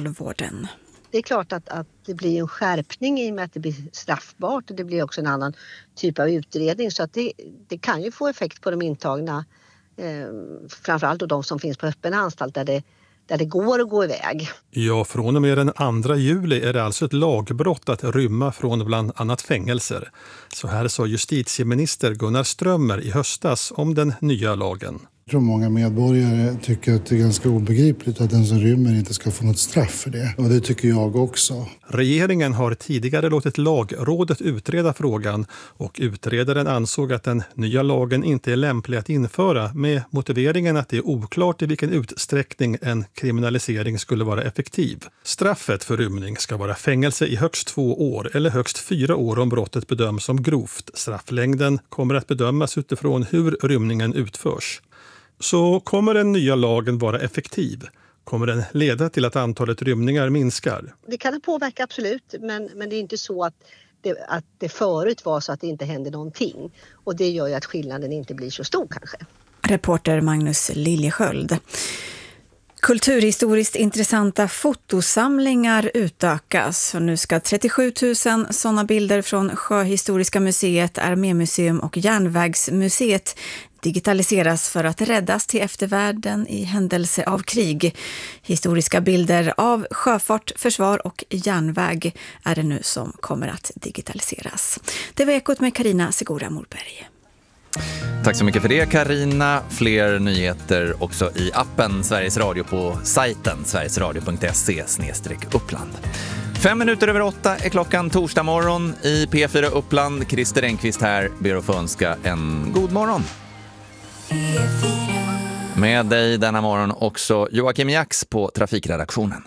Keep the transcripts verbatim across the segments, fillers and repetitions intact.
kriminalvården. Det är klart att, att det blir en skärpning i och med att det blir straffbart och det blir också en annan typ av utredning. Så att det, det kan ju få effekt på de intagna, eh, framförallt då de som finns på öppen anstalt där det, där det går att gå iväg. Ja, från och med den andra juli är det alltså ett lagbrott att rymma från bland annat fängelser. Så här sa justitieminister Gunnar Strömmer i höstas om den nya lagen. Jag tror många medborgare tycker att det är ganska obegripligt att den som rymmer inte ska få något straff för det. Och det tycker jag också. Regeringen har tidigare låtit lagrådet utreda frågan och utredaren ansåg att den nya lagen inte är lämplig att införa med motiveringen att det är oklart i vilken utsträckning en kriminalisering skulle vara effektiv. Straffet för rymning ska vara fängelse i högst två år eller högst fyra år om brottet bedöms som grovt. Strafflängden kommer att bedömas utifrån hur rymningen utförs. Så kommer den nya lagen vara effektiv? Kommer den leda till att antalet rymningar minskar? Det kan påverka absolut, men, men det är inte så att det, att det förut var så att det inte hände någonting. Och det gör ju att skillnaden inte blir så stor kanske. Reporter Magnus Liljesköld. Kulturhistoriskt intressanta fotosamlingar utökas och nu ska trettiosju tusen sådana bilder från Sjöhistoriska museet, Armémuseum och Järnvägsmuseet digitaliseras för att räddas till eftervärlden i händelse av krig. Historiska bilder av sjöfart, försvar och järnväg är det nu som kommer att digitaliseras. Det var Ekot med Carina Segura Morberg. Tack så mycket för det, Carina. Fler nyheter också i appen Sveriges Radio på sajten sverigesradio punkt se snedstreck Uppland. Fem minuter över åtta är klockan torsdag morgon i P fyra Uppland. Christer Enqvist här ber att få önska en god morgon. Med dig denna morgon också Joakim Jax på trafikredaktionen.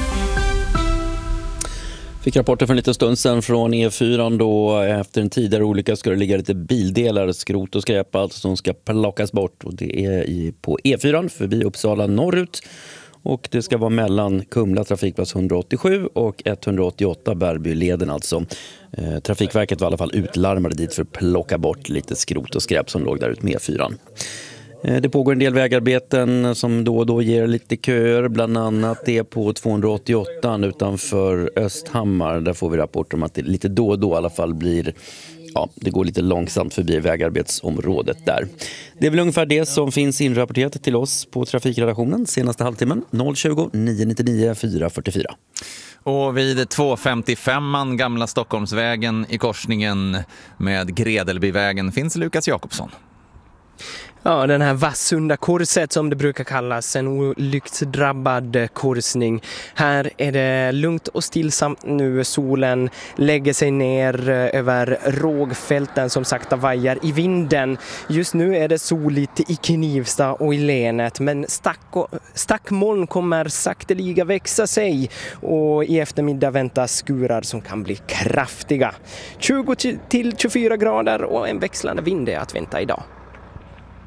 Fick rapporter för en liten stund sedan från E fyra då efter en tidigare olycka ska det ligga lite bildelar, skrot och skräp alltså, som ska plockas bort och det är i, på E fyra förbi Uppsala norrut och det ska vara mellan Kumla trafikplats hundraåttiosju och etthundraåttioåtta Bärbyleden alltså. Eh, Trafikverket var i alla fall utlarmade dit för att plocka bort lite skrot och skräp som låg där ut med E fyra. Det pågår en del vägarbeten som då och då ger lite köer, bland annat det på tvåhundraåttioåtta utanför Östhammar. Där får vi rapporter om att det lite då och då i alla fall blir, ja, det går lite långsamt förbi vägarbetsområdet där. Det är väl ungefär det som finns inrapporterat till oss på trafikredaktionen senaste halvtimmen noll tjugo nio nittionio fyra fyrtiofyra. Och vid två femtiofem Gamla Stockholmsvägen i korsningen med Gredelbyvägen finns Lukas Jakobsson. Ja, den här Vassunda korset som det brukar kallas, en olycksdrabbad korsning. Här är det lugnt och stillsamt nu. Solen lägger sig ner över rågfälten som sakta vajar i vinden. Just nu är det soligt i Knivsta och i länet, men stack och, stackmoln kommer sakteliga växa sig och i eftermiddag väntas skurar som kan bli kraftiga. tjugo till tjugofyra grader och en växlande vind är att vänta idag.